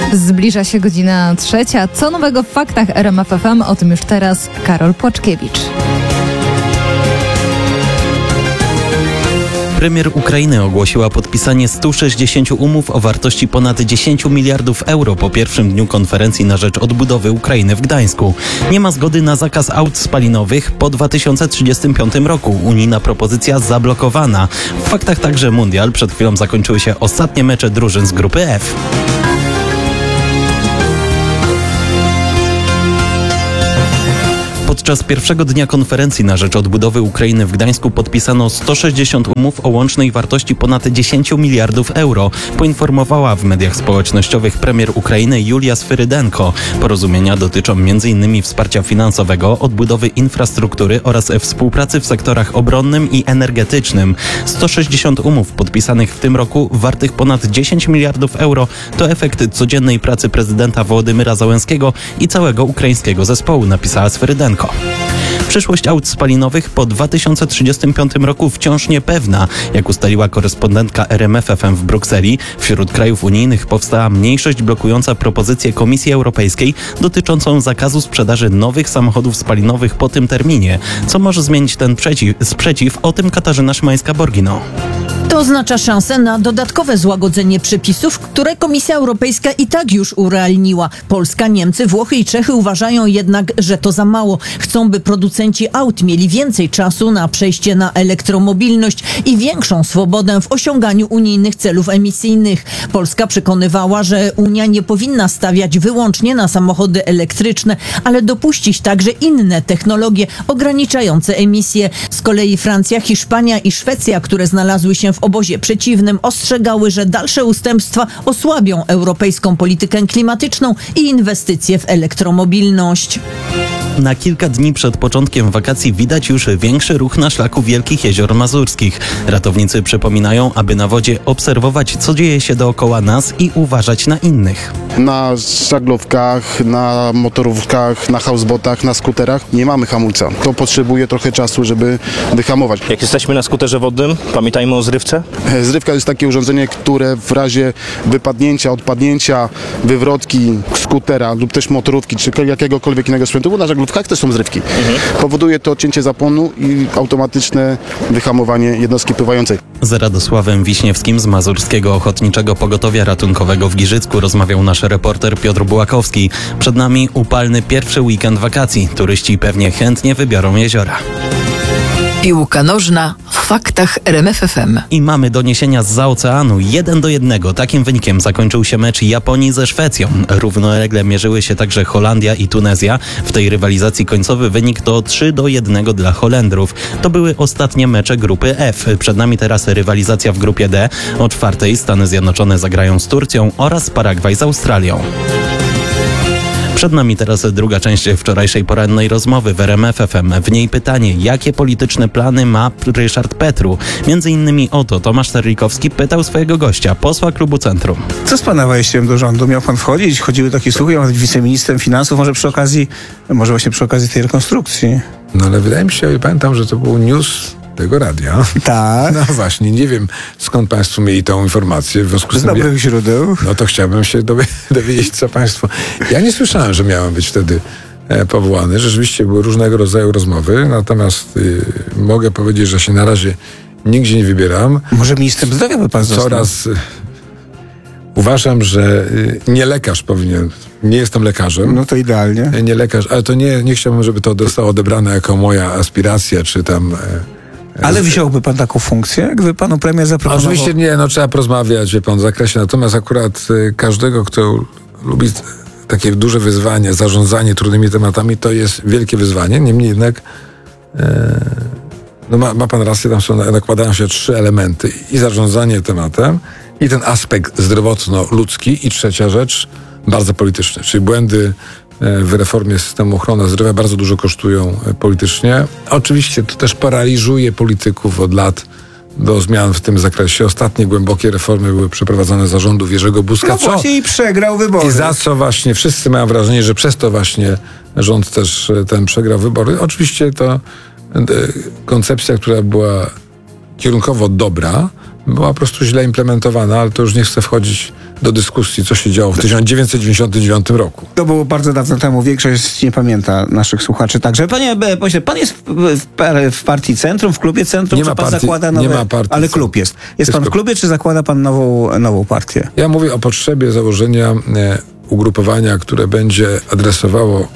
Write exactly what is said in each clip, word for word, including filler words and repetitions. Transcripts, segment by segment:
Zbliża się godzina trzecia. Co nowego w faktach R M F F M? O tym już teraz Karol Płaczkiewicz. Premier Ukrainy ogłosiła podpisanie stu sześćdziesięciu umów o wartości ponad dziesięć miliardów euro po pierwszym dniu konferencji na rzecz odbudowy Ukrainy w Gdańsku. Nie ma zgody na zakaz aut spalinowych po dwa tysiące trzydziestym piątym roku. Unijna propozycja zablokowana. W faktach także mundial. Przed chwilą zakończyły się ostatnie mecze drużyn z grupy F. Podczas pierwszego dnia konferencji na rzecz odbudowy Ukrainy w Gdańsku podpisano sto sześćdziesiąt umów o łącznej wartości ponad dziesięć miliardów euro, poinformowała w mediach społecznościowych premier Ukrainy Julia Swyrydenko. Porozumienia dotyczą między innymi wsparcia finansowego, odbudowy infrastruktury oraz współpracy w sektorach obronnym i energetycznym. sto sześćdziesiąt umów podpisanych w tym roku wartych ponad dziesięć miliardów euro to efekt codziennej pracy prezydenta Wołodymyra Załęskiego i całego ukraińskiego zespołu, napisała Swyrydenko. Przyszłość aut spalinowych po dwa tysiące trzydziestym piątym roku wciąż niepewna. Jak ustaliła korespondentka R M F F M w Brukseli, wśród krajów unijnych powstała mniejszość blokująca propozycję Komisji Europejskiej dotyczącą zakazu sprzedaży nowych samochodów spalinowych po tym terminie. Co może zmienić ten przeciw? sprzeciw? O tym Katarzyna Szymańska-Borgino. To oznacza szansę na dodatkowe złagodzenie przepisów, które Komisja Europejska i tak już urealniła. Polska, Niemcy, Włochy i Czechy uważają jednak, że to za mało. Chcą, by producenci aut mieli więcej czasu na przejście na elektromobilność i większą swobodę w osiąganiu unijnych celów emisyjnych. Polska przekonywała, że Unia nie powinna stawiać wyłącznie na samochody elektryczne, ale dopuścić także inne technologie ograniczające emisje. Z kolei Francja, Hiszpania i Szwecja, które znalazły się w obozie przeciwnym, ostrzegały, że dalsze ustępstwa osłabią europejską politykę klimatyczną i inwestycje w elektromobilność. Na kilka dni przed początkiem wakacji widać już większy ruch na szlaku Wielkich Jezior Mazurskich. Ratownicy przypominają, aby na wodzie obserwować, co dzieje się dookoła nas i uważać na innych. Na żaglówkach, na motorówkach, na houseboatach, na skuterach nie mamy hamulca. To potrzebuje trochę czasu, żeby wyhamować. Jak jesteśmy na skuterze wodnym, pamiętajmy o zrywce? Zrywka jest takie urządzenie, które w razie wypadnięcia, odpadnięcia, wywrotki skutera lub też motorówki, czy jakiegokolwiek innego sprzętu, bo na żaglówkach też są zrywki. Mhm. Powoduje to odcięcie zapłonu i automatyczne wyhamowanie jednostki pływającej. Z Radosławem Wiśniewskim z Mazurskiego Ochotniczego Pogotowia Ratunkowego w Giżycku rozmawiał nasz reporter Piotr Bułakowski. Przed nami upalny pierwszy weekend wakacji. Turyści pewnie chętnie wybiorą jeziora. Piłka nożna w faktach R M F F M. I mamy doniesienia zza oceanu. Jeden do jednego. Takim wynikiem zakończył się mecz Japonii ze Szwecją. Równolegle mierzyły się także Holandia i Tunezja. W tej rywalizacji końcowy wynik to trzy do jednego dla Holendrów. To były ostatnie mecze grupy F. Przed nami teraz rywalizacja w grupie D. O czwartej Stany Zjednoczone zagrają z Turcją oraz Paragwaj z Australią. Przed nami teraz druga część wczorajszej porannej rozmowy w R M F F M. W niej pytanie, jakie polityczne plany ma Ryszard Petru? Między innymi o to Tomasz Terlikowski pytał swojego gościa, posła Klubu Centrum. Co z pana wejściem do rządu? Miał pan wchodzić? Chodziły takie słuchy, miał być wiceministrem finansów, może przy okazji, może właśnie przy okazji tej rekonstrukcji. No ale wydaje mi się, pamiętam, że to był news tego radia. Tak. No właśnie, nie wiem skąd państwo mieli tą informację. W związku z, z tym, dobrych ja, źródeł. No to chciałbym się dowie- dowiedzieć, co państwo... Ja nie słyszałem, że miałem być wtedy e, powołany. Rzeczywiście były różnego rodzaju rozmowy, natomiast y, mogę powiedzieć, że się na razie nigdzie nie wybieram. Może ministrem zdrowia by pan został? Coraz... Y, uważam, że y, nie lekarz powinien... Nie jestem lekarzem. No to idealnie. Nie lekarz, ale to nie, nie chciałbym, żeby to zostało odebrane jako moja aspiracja, czy tam... E, Ale wziąłby pan taką funkcję, gdyby panu premier zaproponował? Oczywiście nie, no trzeba porozmawiać, wie pan, w zakresie. Natomiast akurat y, każdego, kto lubi t- takie duże wyzwania, zarządzanie trudnymi tematami, to jest wielkie wyzwanie. Niemniej jednak y, no ma, ma pan rację, tam są, nakładają się trzy elementy. I zarządzanie tematem, i ten aspekt zdrowotno-ludzki, i trzecia rzecz, bardzo polityczny, czyli błędy w reformie systemu ochrony zdrowia bardzo dużo kosztują politycznie. Oczywiście to też paraliżuje polityków od lat do zmian w tym zakresie. Ostatnie głębokie reformy były przeprowadzone za rządów Jerzego Buzka. No właśnie i przegrał wybory. I za co właśnie wszyscy mają wrażenie, że przez to właśnie rząd też ten przegrał wybory. Oczywiście to koncepcja, która była kierunkowo dobra, była po prostu źle implementowana, ale to już nie chcę wchodzić do dyskusji, co się działo w tysiąc dziewięćset dziewięćdziesiątym dziewiątym roku. To było bardzo dawno temu, większość nie pamięta naszych słuchaczy. Także panie e, pośle, pan jest w, w, w partii Centrum, w klubie Centrum, Nie czy ma pan partii- zakłada nowe... nie ma partii Ale Centrum. klub jest. Jest, Jest pan w klub. klubie, czy zakłada pan nową, nową partię? Ja mówię o potrzebie założenia e, ugrupowania, które będzie adresowało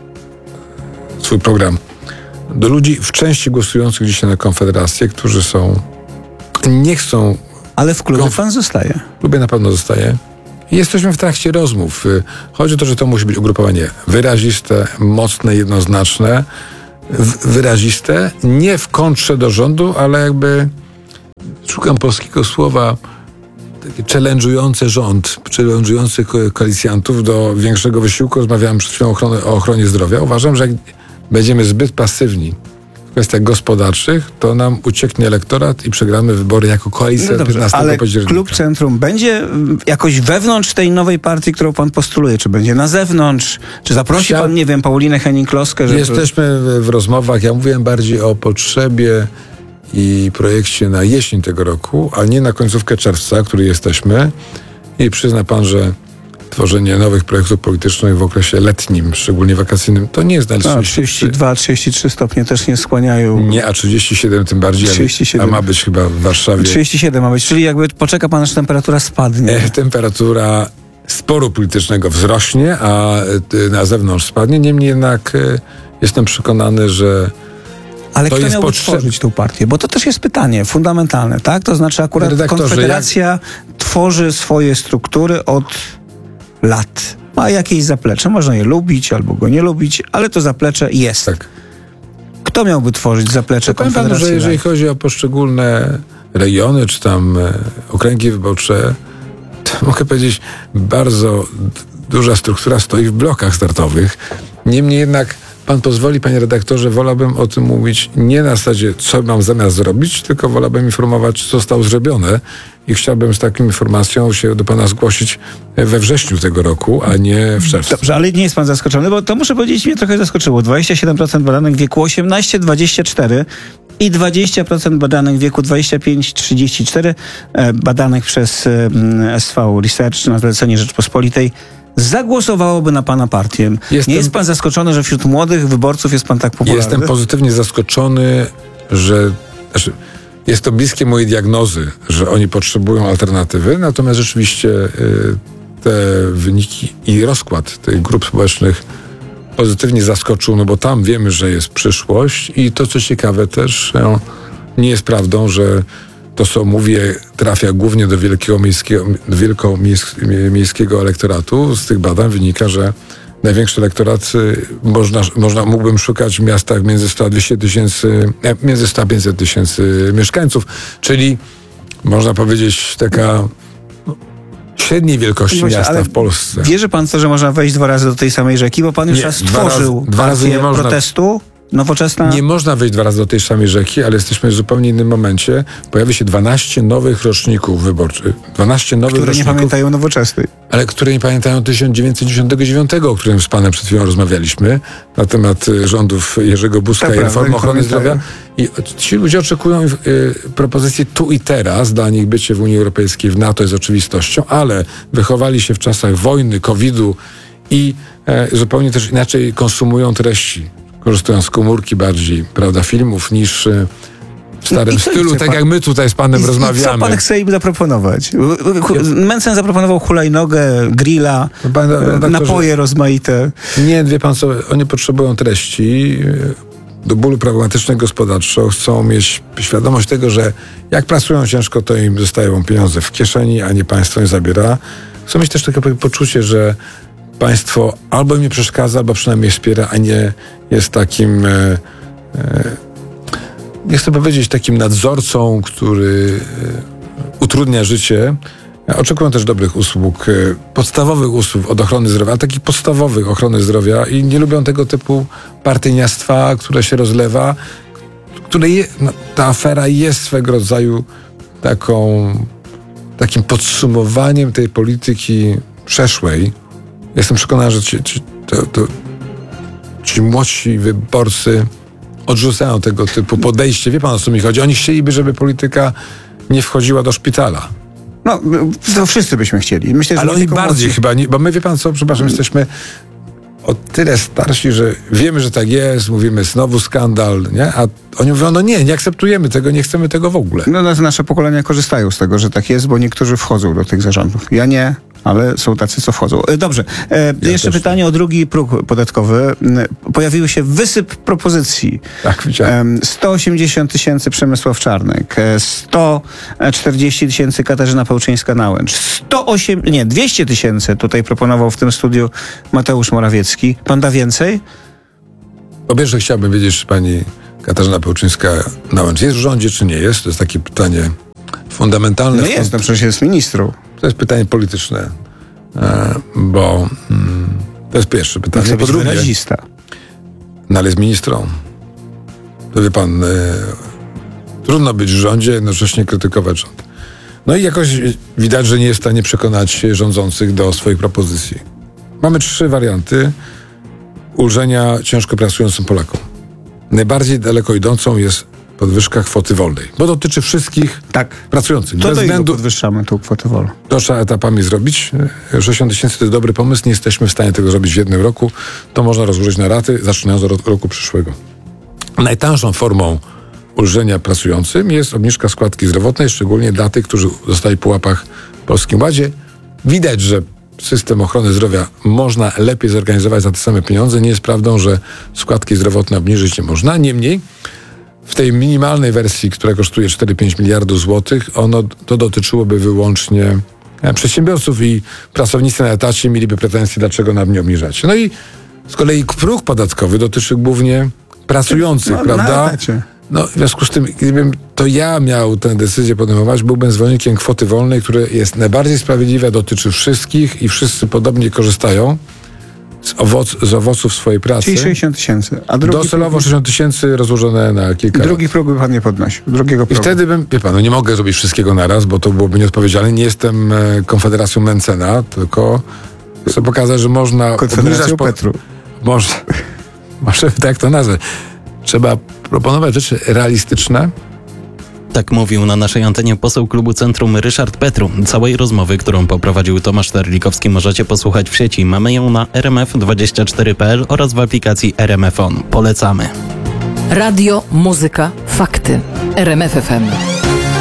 swój program do ludzi w części głosujących dzisiaj na Konfederację, którzy są, nie chcą, Ale w klubie Konf- pan zostaje. w klubie na pewno zostaje. I jesteśmy w trakcie rozmów. Y, Chodzi o to, że to musi być ugrupowanie wyraziste, mocne, jednoznaczne, w- wyraziste, nie w kontrze do rządu, ale jakby, szukam polskiego słowa, takie challenge'ujące rząd, challenge'ujący ko- koalicjantów do większego wysiłku. Rozmawiałem przed chwilą o ochronie, o ochronie zdrowia. Uważam, że jak będziemy zbyt pasywni w kwestiach gospodarczych, to nam ucieknie elektorat i przegramy wybory jako koalicja No dobrze, piętnastego ale października. klub Centrum będzie mm, jakoś wewnątrz tej nowej partii, którą pan postuluje? Czy będzie na zewnątrz? Czy zaprosi Chciał- pan, nie wiem, Paulinę Henning-Kloskę? Żeby... Jesteśmy w, w rozmowach. Ja mówiłem bardziej o potrzebie i projekcie na jesień tego roku, a nie na końcówkę czerwca, który jesteśmy. I przyzna pan, że tworzenie nowych projektów politycznych w okresie letnim, szczególnie wakacyjnym, to nie jest No, najlepsze. trzydzieści dwa trzydzieści trzy stopnie też nie skłaniają. Nie, a trzydzieści siedem tym bardziej, a- trzydzieści siedem. a ma być chyba w Warszawie. trzydzieści siedem ma być, czyli jakby poczeka pan, aż temperatura spadnie. E, Temperatura sporu politycznego wzrośnie, a e, na zewnątrz spadnie. Niemniej jednak e, jestem przekonany, że Ale to kto jest miałby potrzeb- tworzyć tą partię? Bo to też jest pytanie fundamentalne, tak? To znaczy akurat Redaktorze, Konfederacja tworzy swoje struktury od lat. Ma jakieś zaplecze, można je lubić albo go nie lubić, ale to zaplecze jest. tak. Kto miałby tworzyć zaplecze To powiem panu, Konfederacji? że jeżeli chodzi o poszczególne rejony czy tam e, okręgi wyborcze, to mogę powiedzieć, bardzo d- duża struktura stoi w blokach startowych. Niemniej jednak, pan pozwoli, panie redaktorze, wolałbym o tym mówić nie na zasadzie, co mam zamiar zrobić, tylko wolałbym informować, co zostało zrobione i chciałbym z taką informacją się do pana zgłosić we wrześniu tego roku, a nie w czerwcu. Dobrze, ale nie jest pan zaskoczony, bo to muszę powiedzieć, mnie trochę zaskoczyło. dwadzieścia siedem procent badanych w wieku osiemnaście dwadzieścia cztery i dwadzieścia procent badanych w wieku dwadzieścia pięć trzydzieści cztery, e, badanych przez e, S V Research na zlecenie Rzeczpospolitej, zagłosowałoby na pana partię. Jestem- Nie jest pan zaskoczony, że wśród młodych wyborców jest pan tak popularny? Jestem pozytywnie zaskoczony, że znaczy, jest to bliskie mojej diagnozy, że oni potrzebują alternatywy, natomiast rzeczywiście y, te wyniki i rozkład tych grup społecznych pozytywnie zaskoczył, no bo tam wiemy, że jest przyszłość i to, co ciekawe też, no, nie jest prawdą, że to, co mówię, trafia głównie do wielkiego miejskiego, do wielkomiejskiego elektoratu. Z tych badań wynika, że największy elektorat y, można, można, mógłbym szukać w miastach między sto a dwieście tysięcy, e, między sto a pięćset tysięcy mieszkańców, czyli można powiedzieć taka no, średniej wielkości Właśnie, miasta ale w Polsce. Wierzy pan w to, że można wejść dwa razy do tej samej rzeki? Bo pan już Nie, raz dwa tworzył razy- dwa razy partię nie można. protestu. Nowoczesna... Nie można wejść dwa razy do tej samej rzeki, ale jesteśmy w zupełnie innym momencie. Pojawi się dwanaście nowych roczników wyborczych. dwanaście nowych które nie roczników, pamiętają Nowoczesnej. ale które nie pamiętają tysiąc dziewięćset dziewięćdziesiątego dziewiątego, o którym z panem przed chwilą rozmawialiśmy, na temat y, rządów Jerzego Buzka To i prawda, reformy nie ochrony pamiętają. zdrowia. I ci ludzie oczekują y, propozycji tu i teraz. Dla nich bycie w Unii Europejskiej, w NATO jest oczywistością, ale wychowali się w czasach wojny, kowida i e, zupełnie też inaczej konsumują treści. Korzystają z komórki bardziej, prawda, filmów niż e, w starym I co stylu, chce tak pan- jak my tutaj z panem I, rozmawiamy. I co pan chce im zaproponować? Mencen zaproponował hulajnogę, grilla, No, panie redaktorze, napoje rozmaite. Nie, wie pan co, oni potrzebują treści do bólu pragmatycznego gospodarczo, chcą mieć świadomość tego, że jak pracują ciężko, to im zostają pieniądze w kieszeni, a nie państwo im zabiera. Chcą mieć też takie poczucie, że państwo albo im nie przeszkadza, albo przynajmniej wspiera, a nie jest takim, e, e, nie chcę powiedzieć takim nadzorcą, który e, utrudnia życie. Oczekują też dobrych usług, e, podstawowych usług od ochrony zdrowia, ale takich podstawowych ochrony zdrowia i nie lubią tego typu partyjniactwa, które się rozlewa, które je, no, ta afera jest swego rodzaju taką, takim podsumowaniem tej polityki przeszłej. Jestem przekonany, że ci, ci, to, to, ci młodsi wyborcy odrzucają tego typu podejście. Wie pan, o co mi chodzi? Oni chcieliby, żeby polityka nie wchodziła do szpitala. No, to wszyscy byśmy chcieli. Myślę, że Ale nie oni tylko bardziej młodzi. chyba, nie, bo my, wie pan co, przepraszam, jesteśmy o tyle starsi, że wiemy, że tak jest, mówimy znowu skandal, nie? A oni mówią, no nie, nie akceptujemy tego, nie chcemy tego w ogóle. No, nas- nasze pokolenia korzystają z tego, że tak jest, bo niektórzy wchodzą do tych zarządów. Ja nie, ale są tacy, co wchodzą. E, Dobrze, e, jeszcze też pytanie o drugi próg podatkowy. M, Pojawił się wysyp propozycji. Tak, widziałem. Em, sto osiemdziesiąt tysięcy Przemysław Czarnek, e, sto czterdzieści tysięcy Katarzyna Pełczyńska-Nałęcz, sto osiem, nie, dwieście tysięcy tutaj proponował w tym studiu Mateusz Morawiecki. Pan da więcej? Po pierwsze chciałbym wiedzieć, czy pani Katarzyna Pełczyńska-Nałęcz jest w rządzie, czy nie jest. To jest takie pytanie fundamentalne. No jest, no przecież jest ministrą. To jest pytanie polityczne, e, bo mm, to jest pierwsze pytanie. Chce Po być drugie, wyrazista. no ale jest ministrą. To wie pan, e, trudno być w rządzie, jednocześnie krytykować rząd. No i jakoś widać, że nie jest w stanie przekonać rządzących do swoich propozycji. Mamy trzy warianty ulżenia ciężko pracującym Polakom. Najbardziej daleko idącą jest podwyżka kwoty wolnej, bo dotyczy wszystkich Tak. pracujących. To Bez do ilu względu, podwyższamy tą kwotę wolną? to trzeba etapami zrobić. sześćdziesiąt tysięcy to jest dobry pomysł, nie jesteśmy w stanie tego zrobić w jednym roku. To można rozłożyć na raty, zaczynając od ro- roku przyszłego. Najtańszą formą ulżenia pracującym jest obniżka składki zdrowotnej, szczególnie dla tych, którzy zostali po łapach w Polskim Ładzie. Widać, że system ochrony zdrowia można lepiej zorganizować za te same pieniądze. Nie jest prawdą, że składki zdrowotne obniżyć nie można. Niemniej w tej minimalnej wersji, która kosztuje cztery pięć miliardów złotych, ono to dotyczyłoby wyłącznie e, przedsiębiorców i pracownicy na etacie mieliby pretensje, dlaczego nam nie obniżać. No i z kolei próg podatkowy dotyczy głównie pracujących, No, na prawda? etacie. No w związku z tym, gdybym to ja miał tę decyzję podejmować, byłbym zwolennikiem kwoty wolnej, która jest najbardziej sprawiedliwa, dotyczy wszystkich i wszyscy podobnie korzystają z, owoc, z owoców swojej pracy. Czyli sześćdziesiąt tysięcy. A drugi Docelowo próg, sześćdziesiąt tysięcy rozłożone na kilka lat. drugi próg by pan nie podnosił. Drugiego I progu. wtedy bym, wie pan, no nie mogę zrobić wszystkiego naraz, bo to byłoby nieodpowiedzialne. Nie jestem e, Konfederacją Mencena, tylko chcę pokazać, że można Konfederacją obniżać po- Petru. Może, może tak to nazwać. Trzeba proponować rzeczy realistyczne. Tak mówił na naszej antenie poseł klubu Centrum Ryszard Petru. Całej rozmowy, którą poprowadził Tomasz Terlikowski, możecie posłuchać w sieci. Mamy ją na r m f dwadzieścia cztery kropka p l oraz w aplikacji R M F On. Polecamy. Radio, muzyka, fakty. R M F F M.